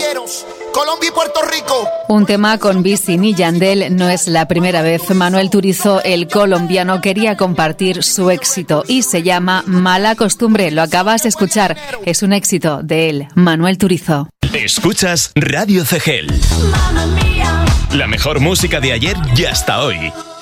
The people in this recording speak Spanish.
caballeros, Colombia y Puerto Rico. Un tema con Wisin y Yandel no es la primera vez. Manuel Turizo, el colombiano, quería compartir su éxito y se llama Mala Costumbre. Lo acabas de escuchar. Es un éxito de él, Manuel Turizo. Escuchas Radio CGL. La mejor música de ayer y hasta hoy.